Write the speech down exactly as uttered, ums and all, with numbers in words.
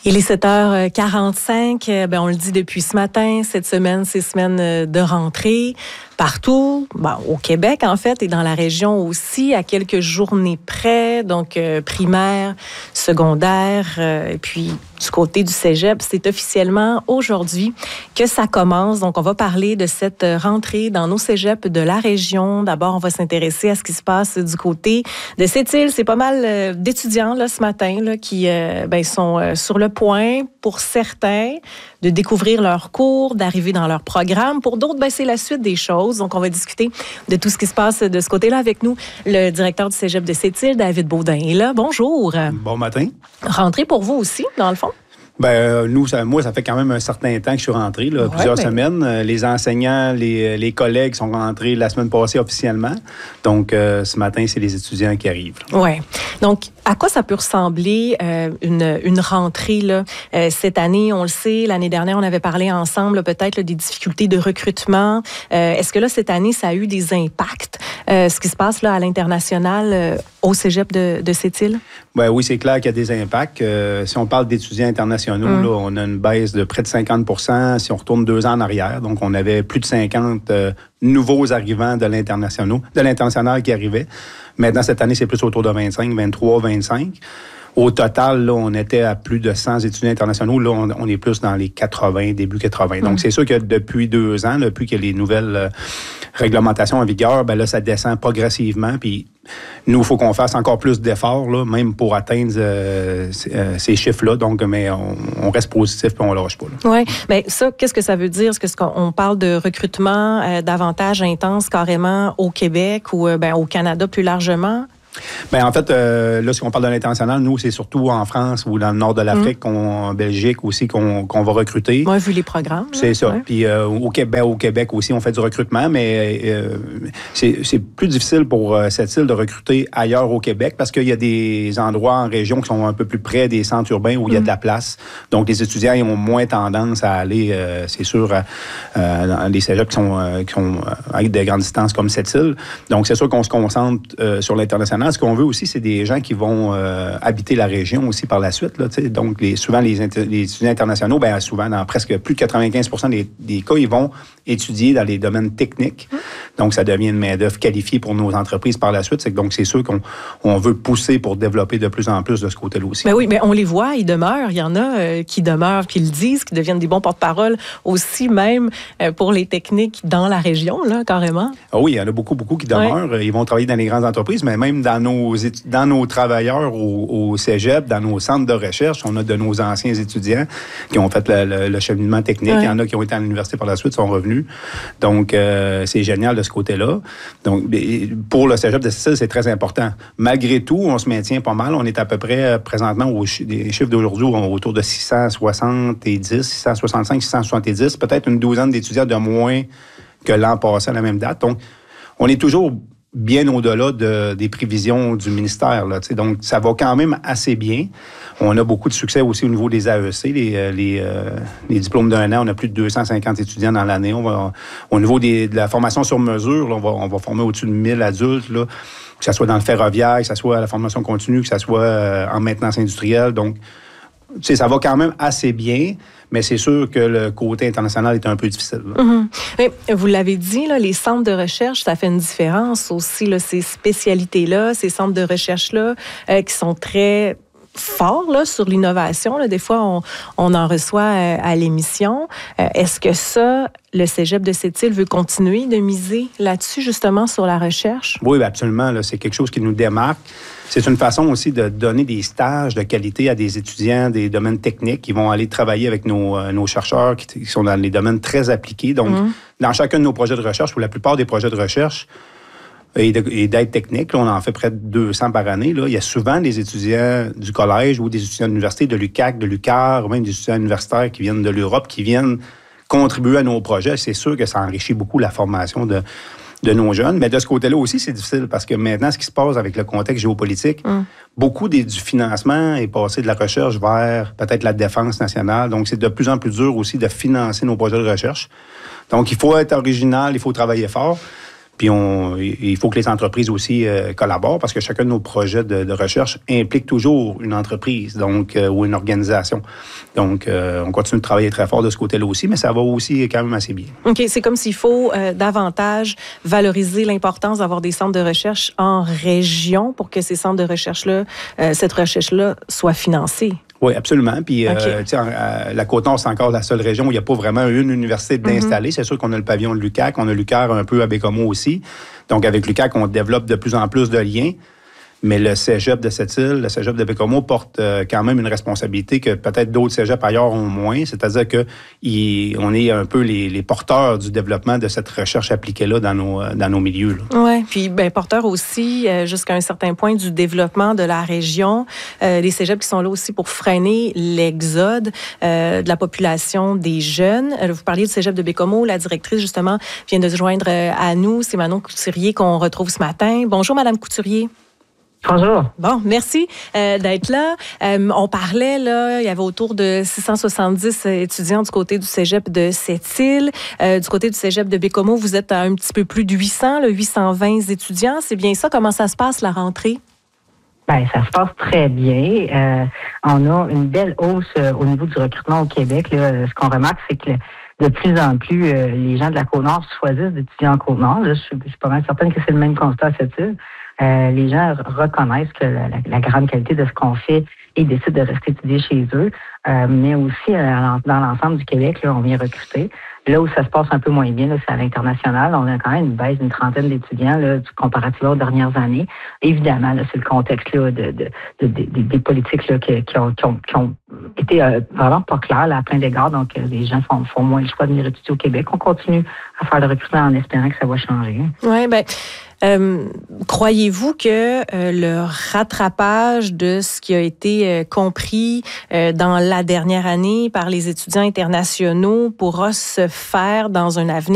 Il est sept heures quarante-cinq. Ben, on le dit depuis ce matin. Cette semaine, c'est semaine de rentrée. Partout, ben, au Québec en fait, et dans la région aussi, à quelques journées près, donc euh, primaire, secondaire, euh, et puis du côté du cégep, c'est officiellement aujourd'hui que ça commence. Donc, on va parler de cette rentrée dans nos cégeps de la région. D'abord, on va s'intéresser à ce qui se passe du côté de Sept-Îles. C'est pas mal euh, d'étudiants là, ce matin là, qui euh, ben, sont euh, sur le point, pour certains, de découvrir leurs cours, d'arriver dans leur programme. Pour d'autres, ben, c'est la suite des choses. Donc, on va discuter de tout ce qui se passe de ce côté-là avec nous. Le directeur du cégep de Sept-Îles, David Baudin, est là. Bonjour. Bon matin. Rentrée pour vous aussi, dans le fond? Ben euh, nous, ça, moi, ça fait quand même un certain temps que je suis rentré, là, ouais, plusieurs ben... semaines. Euh, les enseignants, les, les collègues sont rentrés la semaine passée officiellement. Donc, euh, ce matin, c'est les étudiants qui arrivent. Oui. Donc, à quoi ça peut ressembler euh, une, une rentrée là? Euh, cette année, on le sait, l'année dernière, on avait parlé ensemble peut-être là, des difficultés de recrutement. Euh, est-ce que là, cette année, ça a eu des impacts? Euh, ce qui se passe là à l'international euh, au cégep de, de Sept-Îles? Ben oui, c'est clair qu'il y a des impacts. Euh, si on parle d'étudiants internationaux, mmh. là, on a une baisse de près de cinquante pour cent si on retourne deux ans en arrière. Donc, on avait plus de cinquante euh, nouveaux arrivants de l'international, de l'international qui arrivaient. Maintenant, cette année, c'est plus autour de vingt-cinq, vingt-trois, vingt-cinq. Au total, là, on était à plus de cent étudiants internationaux. Là, on, on est plus dans les quatre-vingts, début quatre-vingts. Donc, mmh. c'est sûr que depuis deux ans, depuis qu'il y a les nouvelles euh, réglementations en vigueur, ben là, ça descend progressivement. Puis, nous, il faut qu'on fasse encore plus d'efforts, là, même pour atteindre euh, euh, ces chiffres-là. Donc, mais on, on reste positif et on ne lâche pas. Oui. Bien, ça, qu'est-ce que ça veut dire? Est-ce qu'on parle de recrutement euh, davantage intense carrément au Québec ou euh, ben, au Canada plus largement? Bien, en fait, euh, là, si on parle de l'international, nous, c'est surtout en France ou dans le nord de l'Afrique, mmh. en Belgique aussi, qu'on, qu'on va recruter. Moi, vu les programmes. C'est là, ça. Ouais. Puis euh, au, Québec, au Québec aussi, on fait du recrutement, mais euh, c'est, c'est plus difficile pour euh, Sept-Îles de recruter ailleurs au Québec parce qu'il y a des endroits en région qui sont un peu plus près des centres urbains où mmh. il y a de la place. Donc, les étudiants ils ont moins tendance à aller, euh, c'est sûr, euh, dans des cégeps qui sont, euh, qui sont avec de grandes distances comme Sept-Îles. Donc, c'est sûr qu'on se concentre euh, sur l'international. Ce qu'on veut aussi, c'est des gens qui vont euh, habiter la région aussi par la suite. Là, donc, les, souvent, les, inter- les étudiants internationaux, bien souvent, dans presque plus de quatre-vingt-quinze pour cent des, des cas, ils vont étudier dans les domaines techniques. Mmh. Donc, ça devient une main-d'œuvre qualifiée pour nos entreprises par la suite. C'est que, donc, c'est sûr qu'on on veut pousser pour développer de plus en plus de ce côté-là aussi. Ben oui, mais on les voit, ils demeurent. Il y en a euh, qui demeurent, qui le disent, qui deviennent des bons porte-parole aussi, même euh, pour les techniques dans la région, là, carrément. Ah oui, il y en a beaucoup, beaucoup qui demeurent. Ouais. Ils vont travailler dans les grandes entreprises, mais même dans nos dans nos travailleurs au, au cégep, dans nos centres de recherche, on a de nos anciens étudiants qui ont fait le, le, le cheminement technique. Ouais. Il y en a qui ont été à l'université par la suite, sont revenus. Donc, euh, c'est génial de ce côté-là. Donc, pour le cégep de Sept-Îles, c'est très important. Malgré tout, on se maintient pas mal. On est à peu près, présentement, aux des chiffres d'aujourd'hui, autour de six cent soixante-dix, six cent soixante-cinq, six cent soixante-dix, peut-être une douzaine d'étudiants de moins que l'an passé à la même date. Donc, on est toujours bien au-delà de, des prévisions du ministère. Là, donc, ça va quand même assez bien. On a beaucoup de succès aussi au niveau des A E C, les, les, euh, les diplômes d'un an. On a plus de deux cent cinquante étudiants dans l'année. On va, au niveau des, de la formation sur mesure, là, on, va, on va former au-dessus de mille adultes, là, que ce soit dans le ferroviaire, que ce soit à la formation continue, que ce soit euh, en maintenance industrielle. Donc, tu sais, ça va quand même assez bien, mais c'est sûr que le côté international est un peu difficile. Mm-hmm. Mais vous l'avez dit, là, les centres de recherche, ça fait une différence aussi, là, ces spécialités-là, ces centres de recherche-là, euh, qui sont très forts là, sur l'innovation. Là. Des fois, on, on en reçoit euh, à l'émission. Euh, est-ce que ça, le cégep de Sept-Îles veut continuer de miser là-dessus, justement, sur la recherche? Oui, absolument. Là, c'est quelque chose qui nous démarque. C'est une façon aussi de donner des stages de qualité à des étudiants des domaines techniques qui vont aller travailler avec nos, euh, nos chercheurs qui, qui sont dans les domaines très appliqués. Donc, mmh. dans chacun de nos projets de recherche, ou la plupart des projets de recherche et, de, et d'aide technique, là, on en fait près de deux cents par année. Là. Il y a souvent des étudiants du collège ou des étudiants de l'université, de l'U Q A C, de l'U Q A R, ou même des étudiants universitaires qui viennent de l'Europe, qui viennent contribuer à nos projets. C'est sûr que ça enrichit beaucoup la formation de... de nos jeunes. Mais de ce côté-là aussi, c'est difficile parce que maintenant, ce qui se passe avec le contexte géopolitique, mm. beaucoup des, du financement est passé de la recherche vers peut-être la défense nationale. Donc, c'est de plus en plus dur aussi de financer nos projets de recherche. Donc, il faut être original, il faut travailler fort. Puis on, il faut que les entreprises aussi euh, collaborent parce que chacun de nos projets de, de recherche implique toujours une entreprise donc euh, ou une organisation. Donc, euh, on continue de travailler très fort de ce côté-là aussi, mais ça va aussi quand même assez bien. OK, c'est comme s'il faut euh, davantage valoriser l'importance d'avoir des centres de recherche en région pour que ces centres de recherche-là, euh, cette recherche-là soit financée. Oui, absolument. Puis, okay. euh, tu sais, la Côte-Nord, c'est encore la seule région où il n'y a pas vraiment une université d'installer. Mm-hmm. C'est sûr qu'on a le pavillon de l'U Q A C, on a l'U Q A R un peu à Bécomo aussi. Donc, avec l'U Q A C, on développe de plus en plus de liens. Mais le cégep de cette île, le cégep de Bécomo, porte euh, quand même une responsabilité que peut-être d'autres cégeps ailleurs ont moins. C'est-à-dire que il, on est un peu les, les porteurs du développement de cette recherche appliquée-là dans nos, dans nos milieux. Oui, puis ben, porteurs aussi, euh, jusqu'à un certain point, du développement de la région. Euh, les cégeps qui sont là aussi pour freiner l'exode euh, de la population des jeunes. Euh, vous parliez du cégep de Bécomo. La directrice, justement, vient de se joindre à nous. C'est Manon Couturier qu'on retrouve ce matin. Bonjour, Madame Couturier. Bonjour. Bon, merci euh, d'être là. Euh, on parlait, là, il y avait autour de six cent soixante-dix étudiants du côté du cégep de Sept-Îles. Euh, du côté du cégep de Bécomo, vous êtes à un petit peu plus de huit cents, là, huit cent vingt étudiants. C'est bien ça? Comment ça se passe, la rentrée? Bien, ça se passe très bien. Euh, on a une belle hausse euh, au niveau du recrutement au Québec. Là. Ce qu'on remarque, c'est que de plus en plus, euh, les gens de la Côte-Nord choisissent d'étudier en Côte-Nord. Là, je, suis, je suis pas mal certaine que c'est le même constat à Sept-Îles. Euh, les gens reconnaissent que la, la, la grande qualité de ce qu'on fait et décident de rester étudier chez eux. Euh, mais aussi, euh, dans l'ensemble du Québec, là, on vient recruter. Là où ça se passe un peu moins bien, là, c'est à l'international. On a quand même une baisse d'une trentaine d'étudiants là, comparativement aux dernières années. Évidemment, là, c'est le contexte là, de, de, de, de, de des politiques là, qui, qui, ont, qui, ont, qui ont été euh, vraiment pas claires là, à plein d'égards. Donc, euh, les gens font, font moins le choix de venir étudier au Québec. On continue à faire le recrutement en espérant que ça va changer. Oui, bien... Euh, croyez-vous que euh, le rattrapage de ce qui a été euh, compris euh, dans la dernière année par les étudiants internationaux pourra se faire dans un avenir